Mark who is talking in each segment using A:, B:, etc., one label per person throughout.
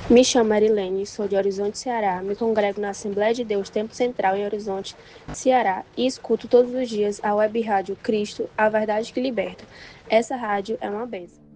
A: Me chamo Marilene, sou de Horizonte, Ceará. Me congrego na Assembleia de Deus Tempo Central em Horizonte, Ceará, e escuto todos os dias a web rádio Cristo, a verdade que liberta. Essa rádio é uma bênção.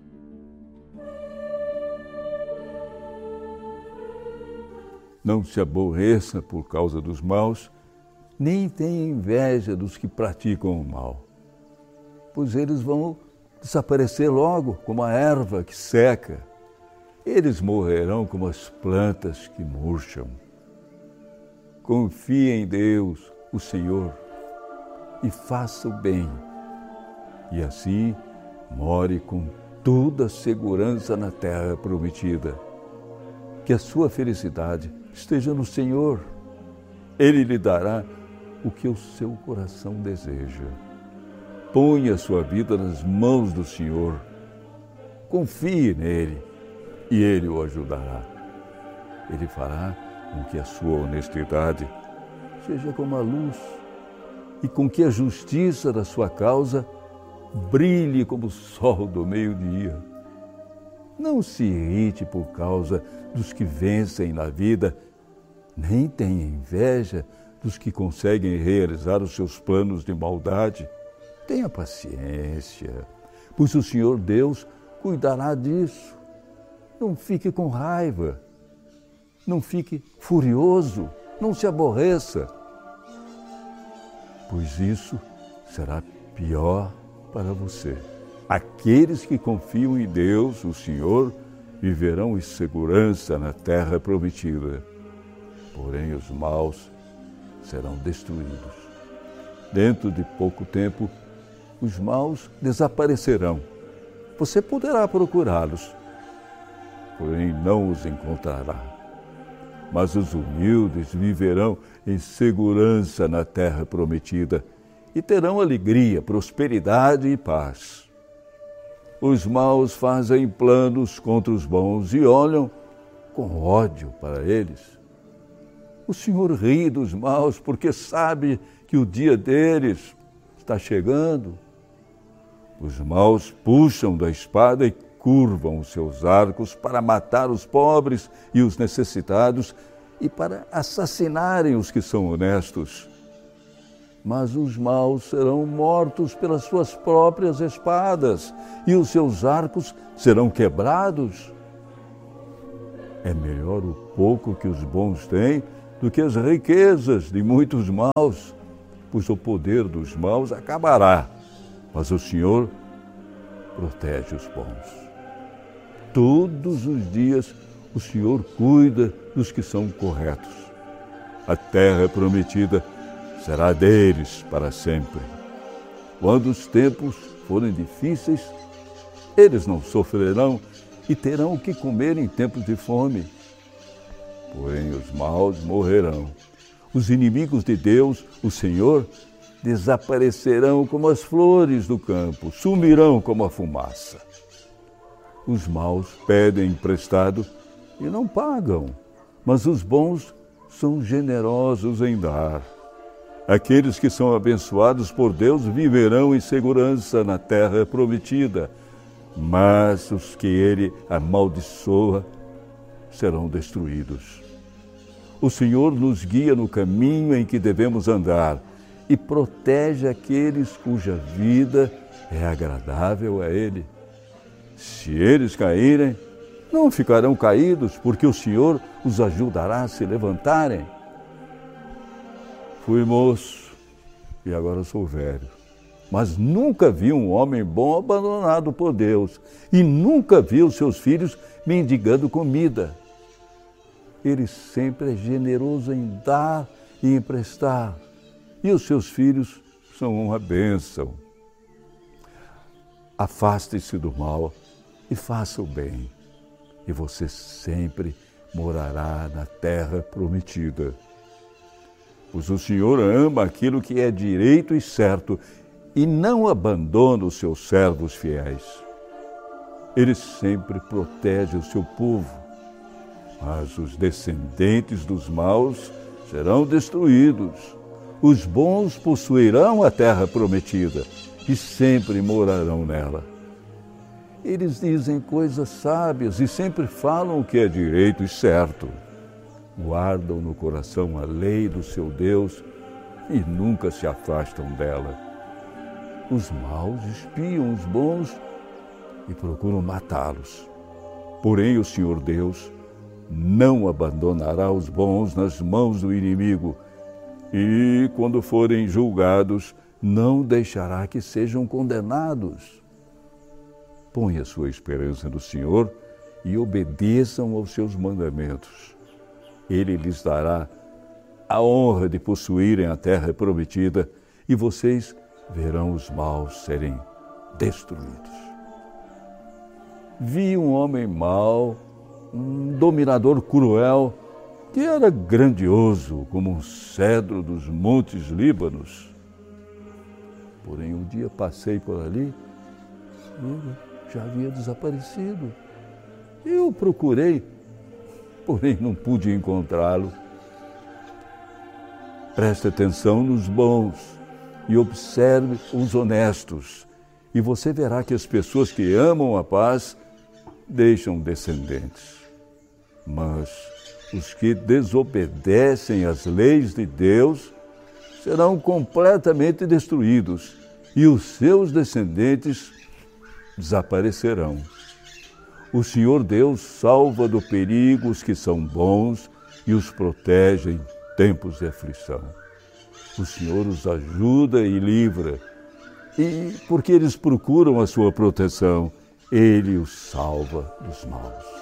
B: Não se aborreça por causa dos maus, nem tenha inveja dos que praticam o mal, pois eles vão desaparecer logo, como a erva que seca. Eles morrerão como as plantas que murcham. Confie em Deus, o Senhor, e faça o bem, e assim more com toda a segurança na terra prometida. Que a sua felicidade esteja no Senhor. Ele lhe dará o que o seu coração deseja. Ponha a sua vida nas mãos do Senhor. Confie nele e ele o ajudará. Ele fará com que a sua honestidade seja como a luz e com que a justiça da sua causa brilhe como o sol do meio-dia. Não se irrite por causa dos que vencem na vida, nem tenha inveja dos que conseguem realizar os seus planos de maldade. Tenha paciência, pois o Senhor Deus cuidará disso. Não fique com raiva, não fique furioso, não se aborreça, pois isso será pior para você. Aqueles que confiam em Deus, o Senhor, viverão em segurança na terra prometida. Porém, os maus serão destruídos. Dentro de pouco tempo, os maus desaparecerão. Você poderá procurá-los, porém não os encontrará. Mas os humildes viverão em segurança na terra prometida e terão alegria, prosperidade e paz. Os maus fazem planos contra os bons e olham com ódio para eles. O Senhor ri dos maus porque sabe que o dia deles está chegando. Os maus puxam da espada e curvam os seus arcos para matar os pobres e os necessitados e para assassinarem os que são honestos. Mas os maus serão mortos pelas suas próprias espadas e os seus arcos serão quebrados. É melhor o pouco que os bons têm do que as riquezas de muitos maus, pois o poder dos maus acabará, mas o Senhor protege os bons. Todos os dias o Senhor cuida dos que são corretos. A terra prometida será deles para sempre. Quando os tempos forem difíceis, eles não sofrerão e terão o que comer em tempos de fome. Porém, os maus morrerão. Os inimigos de Deus, o Senhor, desaparecerão como as flores do campo, sumirão como a fumaça. Os maus pedem emprestado e não pagam, mas os bons são generosos em dar. Aqueles que são abençoados por Deus viverão em segurança na terra prometida, mas os que ele amaldiçoa serão destruídos. O Senhor nos guia no caminho em que devemos andar e protege aqueles cuja vida é agradável a Ele. Se eles caírem, não ficarão caídos, porque o Senhor os ajudará a se levantarem. Fui moço e agora sou velho, mas nunca vi um homem bom abandonado por Deus e nunca vi os seus filhos mendigando comida. Ele sempre é generoso em dar e emprestar, e os seus filhos são uma bênção. Afaste-se do mal e faça o bem, e você sempre morará na terra prometida. Pois o Senhor ama aquilo que é direito e certo e não abandona os seus servos fiéis. Ele sempre protege o seu povo, mas os descendentes dos maus serão destruídos. Os bons possuirão a terra prometida e sempre morarão nela. Eles dizem coisas sábias e sempre falam o que é direito e certo. Guardam no coração a lei do seu Deus e nunca se afastam dela. Os maus espiam os bons e procuram matá-los. Porém, o Senhor Deus não abandonará os bons nas mãos do inimigo e, quando forem julgados, não deixará que sejam condenados. Ponha sua esperança no Senhor e obedeçam aos seus mandamentos. Ele lhes dará a honra de possuírem a terra prometida e vocês verão os maus serem destruídos. Vi um homem mau, um dominador cruel, que era grandioso como um cedro dos montes Líbanos. Porém, um dia passei por ali e ele já havia desaparecido. Eu procurei, porém não pude encontrá-lo. Preste atenção nos bons e observe os honestos, e você verá que as pessoas que amam a paz deixam descendentes. Mas os que desobedecem às leis de Deus serão completamente destruídos e os seus descendentes desaparecerão. O Senhor Deus salva do perigo os que são bons e os protege em tempos de aflição. O Senhor os ajuda e livra, e porque eles procuram a sua proteção, Ele os salva dos maus.